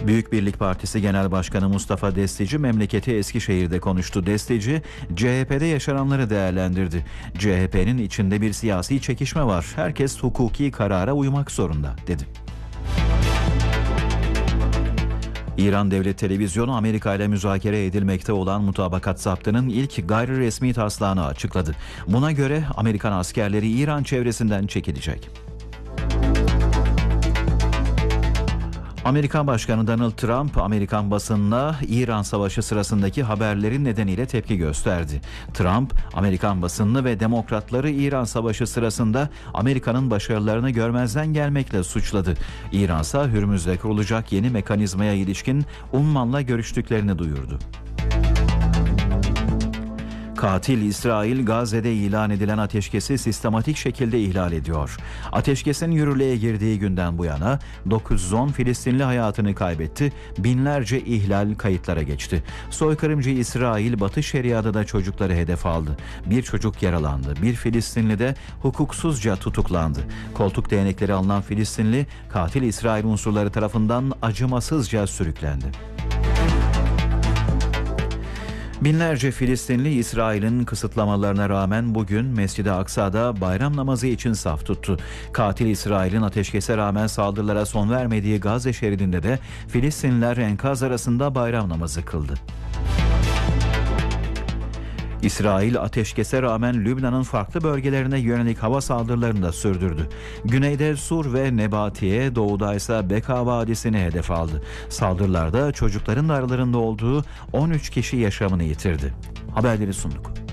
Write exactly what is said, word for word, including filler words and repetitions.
Büyük Birlik Partisi Genel Başkanı Mustafa Destici memleketi Eskişehir'de konuştu. Destici, C H P'de yaşananları değerlendirdi. C H P'nin içinde bir siyasi çekişme var. Herkes hukuki karara uymak zorunda, dedi. İran Devlet Televizyonu Amerika ile müzakere edilmekte olan mutabakat zaptının ilk gayri resmi taslağını açıkladı. Buna göre Amerikan askerleri İran çevresinden çekilecek. Amerikan Başkanı Donald Trump, Amerikan basınına İran Savaşı sırasındaki haberlerin nedeniyle tepki gösterdi. Trump, Amerikan basınını ve demokratları İran Savaşı sırasında Amerika'nın başarılarını görmezden gelmekle suçladı. İran ise Hürmüz'de kurulacak yeni mekanizmaya ilişkin Umman'la görüştüklerini duyurdu. Katil İsrail, Gazze'de ilan edilen ateşkesi sistematik şekilde ihlal ediyor. Ateşkesin yürürlüğe girdiği günden bu yana dokuz yüz on Filistinli hayatını kaybetti, binlerce ihlal kayıtlara geçti. Soykırımcı İsrail, Batı Şeria'da da çocukları hedef aldı. Bir çocuk yaralandı, bir Filistinli de hukuksuzca tutuklandı. Koltuk değnekleri alınan Filistinli, katil İsrail unsurları tarafından acımasızca sürüklendi. Binlerce Filistinli İsrail'in kısıtlamalarına rağmen bugün Mescid-i Aksa'da bayram namazı için saf tuttu. Katil İsrail'in ateşkese rağmen saldırılara son vermediği Gazze şeridinde de Filistinliler enkaz arasında bayram namazı kıldı. İsrail ateşkese rağmen Lübnan'ın farklı bölgelerine yönelik hava saldırılarını da sürdürdü. Güneyde Sur ve Nebatiye, doğuda ise Beka Vadisi'ni hedef aldı. Saldırılarda çocukların da aralarında olduğu on üç kişi yaşamını yitirdi. Haberleri sunduk.